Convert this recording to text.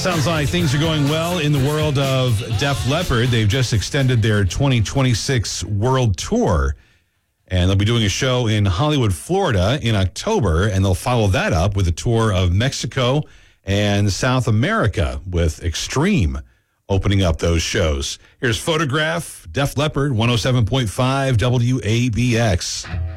Sounds like things are going well in the world of Def Leppard. They've just extended their 2026 world tour, and they'll be doing a show in Hollywood, Florida in October, and they'll follow that up with a tour of Mexico and South America with Extreme opening up those shows. Here's Photograph, Def Leppard, 107.5 WABX.